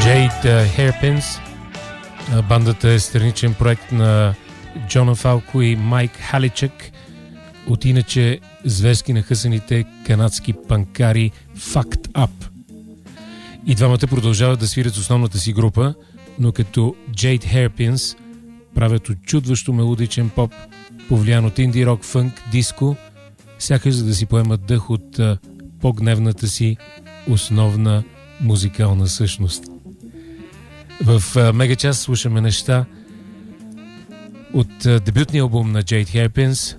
Jade Hairpins. Бандата е страничен проект на Джона Фалко и Майк Халичък от иначе зверски нахъсаните канадски панкари Fucked Up. И двамата продължават да свирят основната си група, но като Jade Hairpins правят очудващо мелодичен поп, повлиян от инди рок, фънк, диско, сякаш за да си поемат дъх от по-гневната си основна музикална същност. В Мегачас слушаме неща от дебютния албум на Jade Hairpins